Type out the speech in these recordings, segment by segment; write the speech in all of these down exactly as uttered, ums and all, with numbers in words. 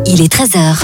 il est treize heures.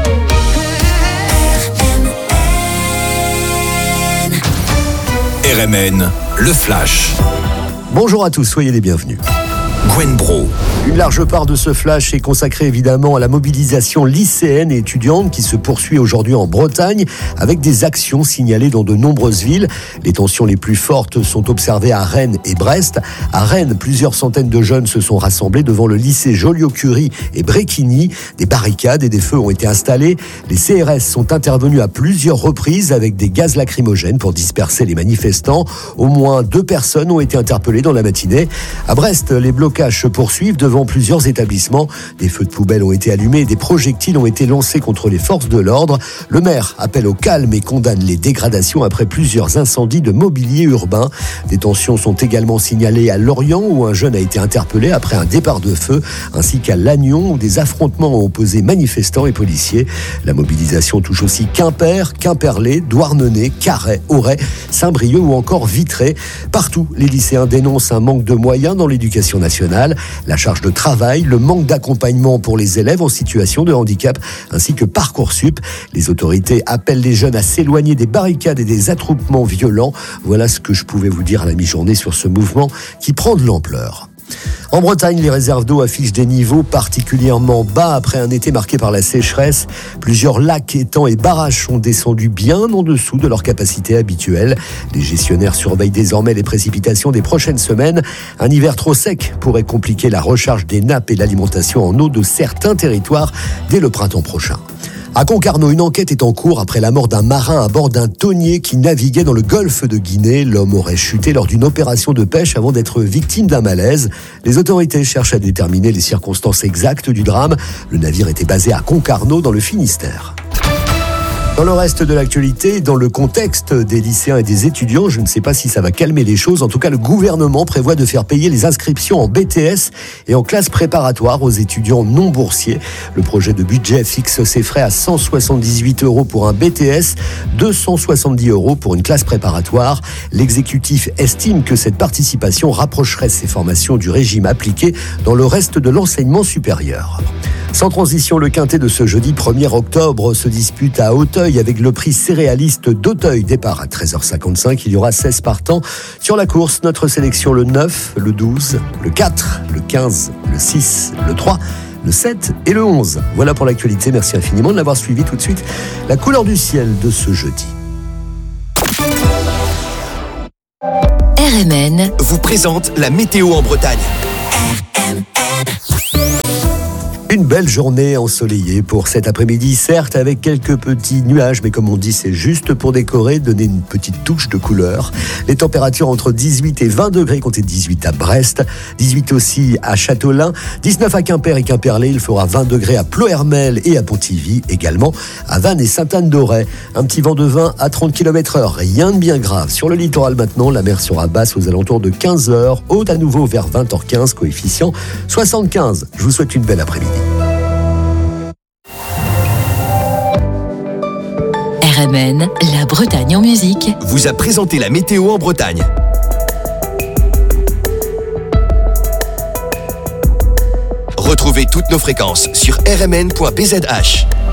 R M N, le Flash. Bonjour à tous, soyez les bienvenus. Gwen Bro. Une large part de ce flash est consacrée évidemment à la mobilisation lycéenne et étudiante qui se poursuit aujourd'hui en Bretagne avec des actions signalées dans de nombreuses villes. Les tensions les plus fortes sont observées à Rennes et Brest. À Rennes, plusieurs centaines de jeunes se sont rassemblés devant le lycée Joliot-Curie et Bréquigny. Des barricades et des feux ont été installés. Les C R S sont intervenus à plusieurs reprises avec des gaz lacrymogènes pour disperser les manifestants. Au moins deux personnes ont été interpellées dans la matinée. À Brest, les blocages se poursuivent devant plusieurs établissements. Des feux de poubelle ont été allumés et des projectiles ont été lancés contre les forces de l'ordre. Le maire appelle au calme et condamne les dégradations après plusieurs incendies de mobilier urbain. Des tensions sont également signalées à Lorient où un jeune a été interpellé après un départ de feu, ainsi qu'à Lannion où des affrontements ont opposé manifestants et policiers. La mobilisation touche aussi Quimper, Quimperlé, Douarnenez, Carhaix, Auray, Saint-Brieuc ou encore Vitré. Partout, les lycéens dénoncent un manque de moyens dans l'éducation nationale. La charge de travail, le manque d'accompagnement pour les élèves en situation de handicap, ainsi que Parcoursup. Les autorités appellent les jeunes à s'éloigner des barricades et des attroupements violents. Voilà ce que je pouvais vous dire à la mi-journée sur ce mouvement qui prend de l'ampleur. En Bretagne, les réserves d'eau affichent des niveaux particulièrement bas après un été marqué par la sécheresse. Plusieurs lacs, étangs et barrages sont descendus bien en dessous de leur capacité habituelle. Les gestionnaires surveillent désormais les précipitations des prochaines semaines. Un hiver trop sec pourrait compliquer la recharge des nappes et l'alimentation en eau de certains territoires dès le printemps prochain. À Concarneau, une enquête est en cours après la mort d'un marin à bord d'un thonier qui naviguait dans le golfe de Guinée. L'homme aurait chuté lors d'une opération de pêche avant d'être victime d'un malaise. Les autorités cherchent à déterminer les circonstances exactes du drame. Le navire était basé à Concarneau dans le Finistère. Dans le reste de l'actualité, dans le contexte des lycéens et des étudiants, je ne sais pas si ça va calmer les choses. En tout cas, le gouvernement prévoit de faire payer les inscriptions en B T S et en classe préparatoire aux étudiants non boursiers. Le projet de budget fixe ses frais à cent soixante-dix-huit euros pour un B T S, deux cent soixante-dix euros pour une classe préparatoire. L'exécutif estime que cette participation rapprocherait ces formations du régime appliqué dans le reste de l'enseignement supérieur. Sans transition, le quintet de ce jeudi premier octobre se dispute à Auteuil avec le prix céréaliste d'Auteuil. Départ à treize heures cinquante-cinq, il y aura seize partants. Sur la course, notre sélection le neuf, le douze, le quatre, le quinze, le six, le trois, le sept et le onze. Voilà pour l'actualité, merci infiniment de l'avoir suivi. Tout de suite, la couleur du ciel de ce jeudi. R M N vous présente la météo en Bretagne. Une belle journée ensoleillée pour cet après-midi, certes avec quelques petits nuages, mais comme on dit, c'est juste pour décorer, donner une petite touche de couleur. Les températures entre dix-huit et vingt degrés, comptez dix-huit à Brest, dix-huit aussi à Châteaulin, dix-neuf à Quimper et Quimperlé, il fera vingt degrés à Ploërmel et à Pontivy, également à Vannes et Sainte-Anne-d'Auray. Un petit vent de vingt à trente kilomètres heure, rien de bien grave. Sur le littoral maintenant, la mer sera basse aux alentours de quinze heures, haute à nouveau vers vingt heures quinze, coefficient soixante-quinze. Je vous souhaite une belle après-midi. R M N, la Bretagne en musique, vous a présenté la météo en Bretagne. Retrouvez toutes nos fréquences sur r m n point b z h.